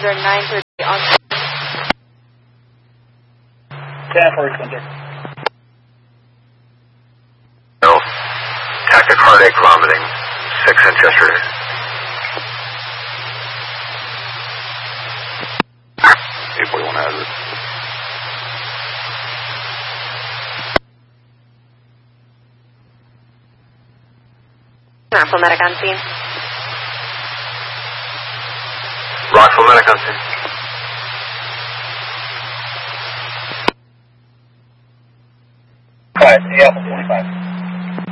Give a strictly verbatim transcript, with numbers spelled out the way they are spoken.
Center nine thirty on ten for Center. No. Tachycardic vomiting, six inch yesterday. eight forty-one hazard. Rockville medic on scene. Rockville medic on scene. Five, A Alpha twenty-five.